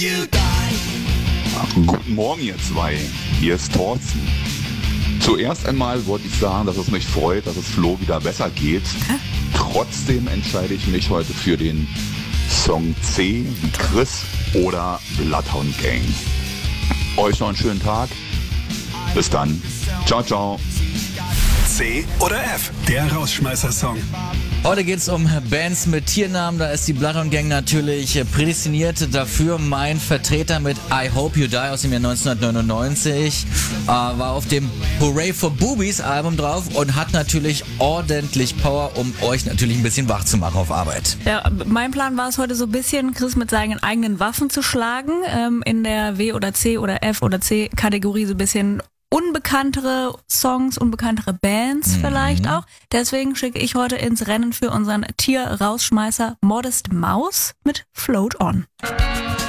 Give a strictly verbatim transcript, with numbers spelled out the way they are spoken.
Guten Morgen, ihr zwei. Hier ist Thorsten. Zuerst einmal wollte ich sagen, dass es mich freut, dass es Flo wieder besser geht. Hä? Trotzdem entscheide ich mich heute für den Song C wie Chris oder Bloodhound Gang. Euch noch einen schönen Tag. Bis dann. Ciao, ciao. C oder F, der Rausschmeißer-Song. Heute geht's um Bands mit Tiernamen. Da ist die Bloodhound Gang natürlich prädestiniert dafür. Mein Vertreter mit I Hope You Die aus dem Jahr neunzehnhundertneunundneunzig äh, war auf dem Hooray for Boobies Album drauf und hat natürlich ordentlich Power, um euch natürlich ein bisschen wach zu machen auf Arbeit. Ja, mein Plan war es heute so ein bisschen, Chris mit seinen eigenen Waffen zu schlagen. Ähm, in der W- oder C- oder F- oder C-Kategorie so ein bisschen unbekanntere Songs, unbekanntere Bands mhm. vielleicht auch. Deswegen schicke ich heute ins Rennen für unseren Tier-Rausschmeißer Modest Mouse mit Float On.